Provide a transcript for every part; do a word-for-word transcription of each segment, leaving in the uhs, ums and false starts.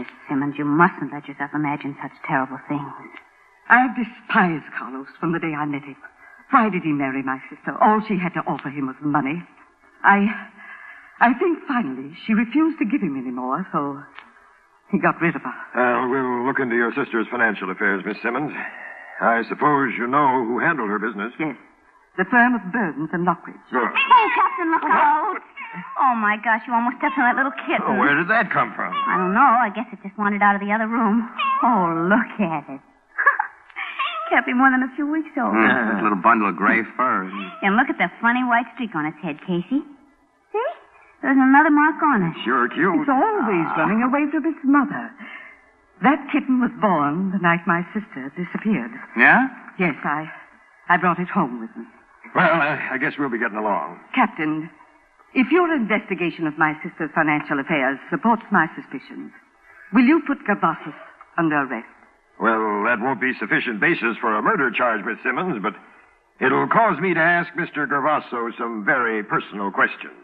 Miss Simmons. You mustn't let yourself imagine such terrible things. I've despised Carlos from the day I met him. Why did he marry my sister? All she had to offer him was money. I... I think finally she refused to give him any more, so he got rid of her. Well, we'll look into your sister's financial affairs, Miss Simmons. I suppose you know who handled her business. Yes. The firm of Burdens and Lockridge. Good. Oh, Captain, look out. Oh, my gosh, you almost stepped on that little kitten. Oh, where did that come from? I don't know. I guess it just wandered out of the other room. Oh, look at it. Can't be more than a few weeks old. Yeah, that little bundle of gray fur. And look at the funny white streak on its head, Casey. See? There's another mark on it. Sure cute. It's always running away from its mother. That kitten was born the night my sister disappeared. Yeah? Yes, I I brought it home with me. Well, I, I guess we'll be getting along. Captain, if your investigation of my sister's financial affairs supports my suspicions, will you put Gavassos under arrest? Well, that won't be sufficient basis for a murder charge, Miss Simmons, but it'll cause me to ask Mister Gervaso some very personal questions.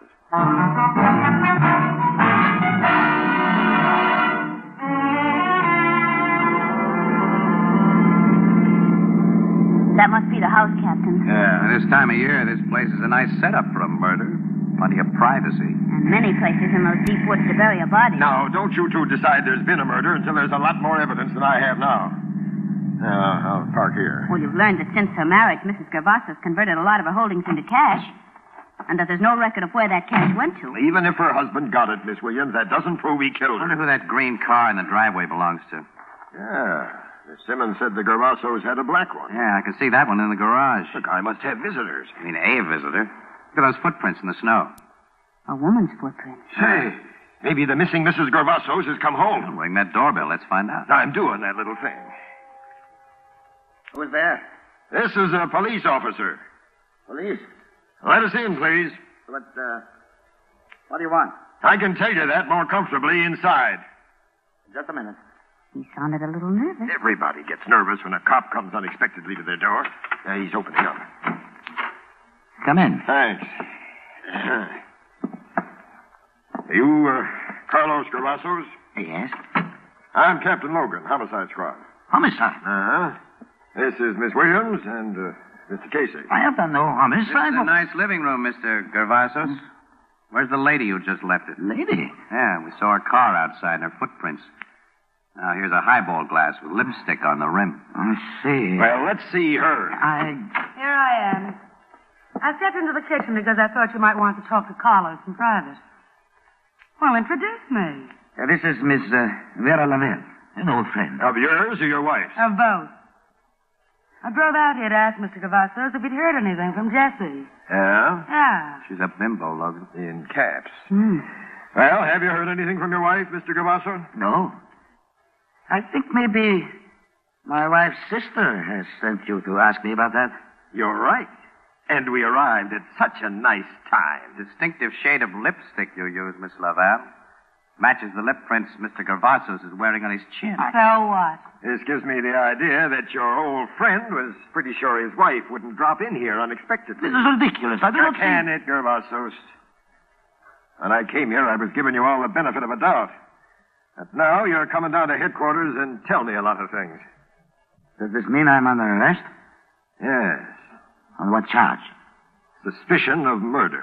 That must be the house, Captain. Yeah, this time of year, this place is a nice setup for a murder. Plenty of privacy. And many places in those deep woods to bury a body. Now, don't you two decide there's been a murder until there's a lot more evidence than I have now. Uh, I'll park here. Well, you've learned that since her marriage, Missus Gervasos converted a lot of her holdings into cash. And that there's no record of where that cash went to. Even if her husband got it, Miss Williams, that doesn't prove he killed I wonder her. who that green car in the driveway belongs to. Yeah. Miss Simmons said the Gervasos had a black one. Yeah, I can see that one in the garage. The guy must have visitors. I mean, a visitor. Look at those footprints in the snow. A woman's footprint. Say, maybe the missing Missus Gervasos has come home. Well, ring that doorbell. Let's find out. I'm doing that little thing. Who's there? This is a police officer. Police? Let us in, please. But, uh, what do you want? I can tell you that more comfortably inside. Just a minute. He sounded a little nervous. Everybody gets nervous when a cop comes unexpectedly to their door. Uh, he's opening up. Come in. Thanks. You, uh, Carlos Gervasos? Yes? I'm Captain Logan, Homicide Squad. Homicide? Uh-huh. This is Miss Williams and, uh, Mister Casey. I have done no This is homicide. a nice living room, Mister Gervasos. Where's the lady who just left it? Lady? Yeah, we saw her car outside and her footprints. Now, here's a highball glass with lipstick on the rim. I see. Well, let's see her. I... Here I am. I stepped into the kitchen because I thought you might want to talk to Carlos in private. Well, introduce me. Uh, this is Miss uh, Vera Lavelle, an old friend. Of yours or your wife's? Of both. I drove out here to ask Mister Gervasos if he'd heard anything from Jessie. Yeah? Yeah. She's a bimbo, Logan. In caps. Hmm. Well, have you heard anything from your wife, Mister Gervaso? No. I think maybe my wife's sister has sent you to ask me about that. You're right. And we arrived at such a nice time. Distinctive shade of lipstick you use, Miss Laval. Matches the lip prints Mister Gervasos is wearing on his chin. So what? This gives me the idea that your old friend was pretty sure his wife wouldn't drop in here unexpectedly. This is ridiculous. I do Now, not can think... it, Gervasos? When I came here, I was giving you all the benefit of a doubt. But now you're coming down to headquarters and tell me a lot of things. Does this mean I'm under arrest? Yes. On what charge? Suspicion of murder.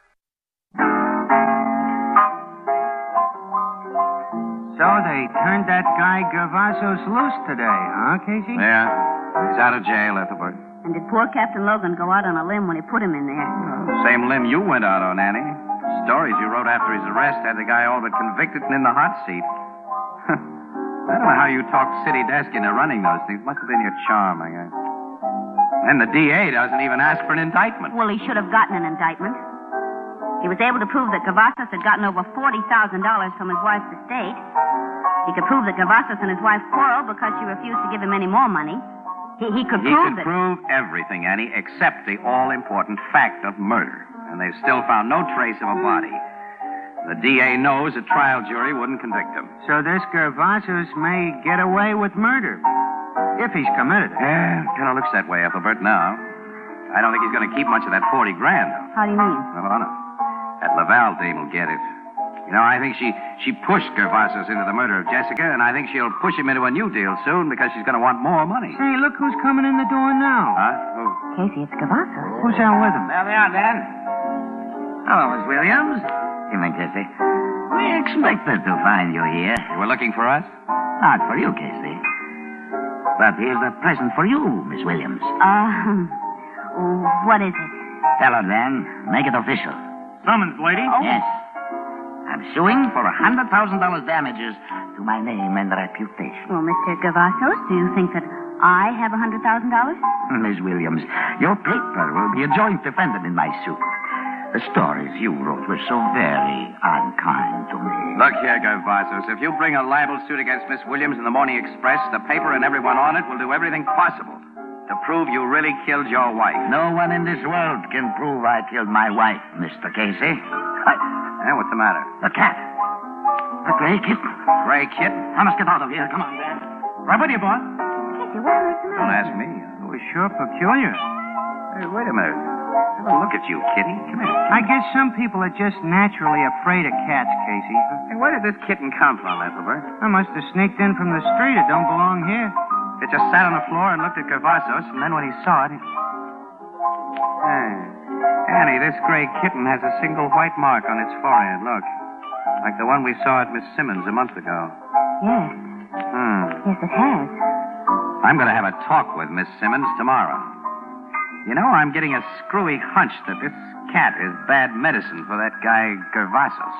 So they turned that guy Gervasos loose today, huh, Casey? Yeah. He's out of jail, Ethelbert. And did poor Captain Logan go out on a limb when he put him in there? Same limb you went out on, Annie. Stories you wrote after his arrest had the guy all but convicted and in the hot seat. I don't know how you talked city desk into running those things. Must have been your charm, I guess. And the D A doesn't even ask for an indictment. Well, he should have gotten an indictment. He was able to prove that Gervasos had gotten over forty thousand dollars from his wife's estate. He could prove that Gervasos and his wife quarreled because she refused to give him any more money. He, he could He prove could that... prove everything, Annie, except the all-important fact of murder. And they've still found no trace of a body. The D A knows a trial jury wouldn't convict him. So this Gervasos may get away with murder. If he's committed it. Yeah, kind of looks that way, Ethelbert, now. I don't think he's going to keep much of that forty grand, though. How do you mean? No, no. That Laval dame will get it. You know, I think she, she pushed Gervasos into the murder of Jessica, and I think she'll push him into a new deal soon because she's going to want more money. Hey, look who's coming in the door now. Huh? Who? Casey, it's Gavassos. Who's out with him? There they are, Dan. Hello, Miss Williams. Evening, Casey. We expected to find you here. You were looking for us? Not for you, Casey. But here's a present for you, Miss Williams. Uh, what is it? Tell her, Dan. Make it official. Summons, lady. Yes. I'm suing for one hundred thousand dollars damages to my name and reputation. Well, Mister Gavassos, do you think that I have one hundred thousand dollars? Miss Williams, your paper will be a joint defendant in my suit. The stories you wrote were so very unkind to me. Look here, Gervasos. If you bring a libel suit against Miss Williams in the Morning Express, the paper and everyone on it will do everything possible to prove you really killed your wife. No one in this world can prove I killed my wife, Mister Casey. I... Eh, what's the matter? The cat. The gray kitten. Gray kitten? I must get out of here. Come on, Dan. Right with you, boss. Casey, what is the Don't ask me. It was sure peculiar. Hey, wait a minute. Have a look at you, Kitty. Come here. I guess some people are just naturally afraid of cats, Casey. Hey, where did this kitten come from, Ethelbert? I must have sneaked in from the street. It don't belong here. It just sat on the floor and looked at Gervasos, and then when he saw it... He... Hey. Annie, this gray kitten has a single white mark on its forehead. Look. Like the one we saw at Miss Simmons a month ago. Yes. Hmm. Yes, it has. I'm going to have a talk with Miss Simmons tomorrow. You know, I'm getting a screwy hunch that this cat is bad medicine for that guy Gervasos.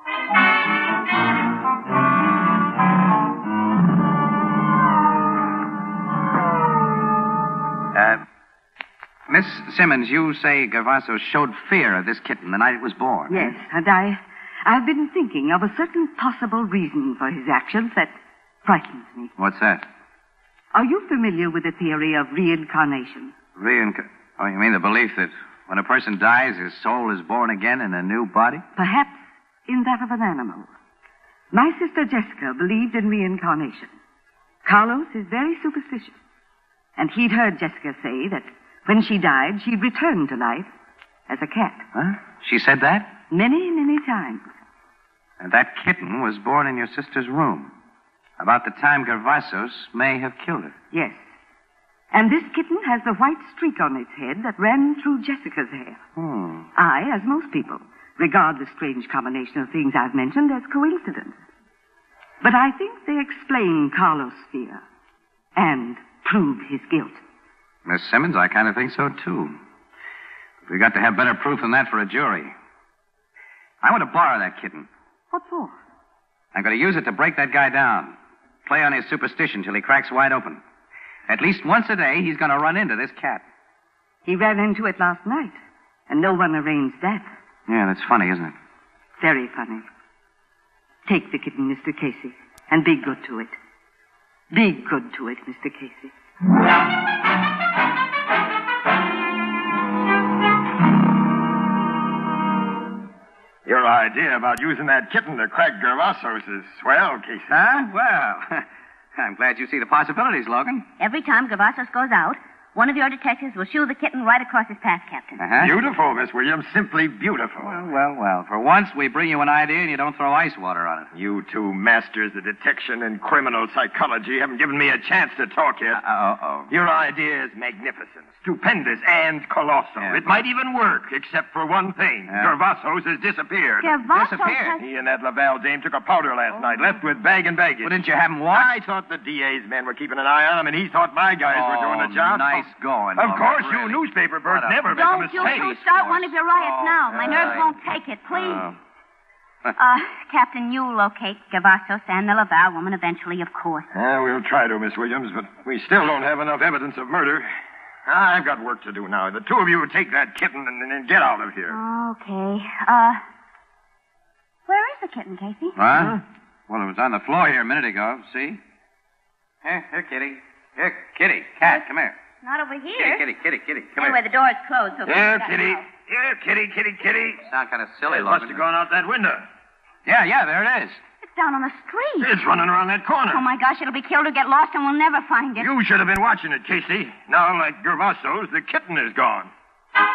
Uh, Miss Simmons, you say Gervasos showed fear of this kitten the night it was born. Yes, and I, I've been thinking of a certain possible reason for his actions that frightens me. What's that? Are you familiar with the theory of reincarnation? Reinc- oh, you mean the belief that when a person dies, his soul is born again in a new body? Perhaps in that of an animal. My sister Jessica believed in reincarnation. Carlos is very superstitious. And he'd heard Jessica say that when she died, she'd return to life as a cat. Huh? She said that? Many, many times. And that kitten was born in your sister's room. About the time Gervasos may have killed her. Yes. And this kitten has the white streak on its head that ran through Jessica's hair. Hmm. I, as most people, regard the strange combination of things I've mentioned as coincidence. But I think they explain Carlos' fear and prove his guilt. Miss Simmons, I kind of think so, too. But we've got to have better proof than that for a jury. I want to borrow that kitten. What for? I'm going to use it to break that guy down. Play on his superstition till he cracks wide open. At least once a day, he's going to run into this cat. He ran into it last night, and no one arranged that. Yeah, that's funny, isn't it? Very funny. Take the kitten, Mister Casey, and be good to it. Be good to it, Mister Casey. Your idea about using that kitten to crack Gervasos is swell, Casey. Huh? Well, I'm glad you see the possibilities, Logan. Every time Gavassos goes out, one of your detectives will shoo the kitten right across his path, Captain. Uh-huh. Beautiful, Miss Williams. Simply beautiful. Well, well, well. For once, we bring you an idea and you don't throw ice water on it. You two masters of detection and criminal psychology haven't given me a chance to talk yet. Uh-oh. Your idea is magnificent, stupendous, and colossal. Yeah. It might even work, except for one thing. Yeah. Gervasos has disappeared. Gavassos Disappeared. has... He and that Laval dame took a powder last night, left with bag and baggage. Well, didn't you have him watched? I thought the D A's men were keeping an eye on him, and he thought my guys were doing the job. Nice going. Of Logan, course, really. you newspaper birds What a- never make a Don't you mistake. two start one of your riots now. My nerves right. won't take it, please. Oh. Uh, Captain, you locate Gavassos and the Laval woman eventually, of course. Yeah, we'll try to, Miss Williams, but we still don't have enough evidence of murder. I've got work to do now. The two of you take that kitten and, and get out of here. Okay. Uh, where is the kitten, Casey? Huh? Well, it was on the floor here a minute ago. See? Here, here, Kitty. Here, Kitty. Cat, come here. Not over here. Kitty, kitty, kitty, kitty. Come Anyway, here. the door's closed, so... Here, Casey kitty. got out. Here, kitty, kitty, kitty. Sound kind of silly, It must Logan. have gone out that window. Yeah, yeah, there it is. It's down on the street. It's running around that corner. Oh, my gosh, it'll be killed or get lost, and we'll never find it. You should have been watching it, Casey. Now, like Gervasos, the kitten is gone.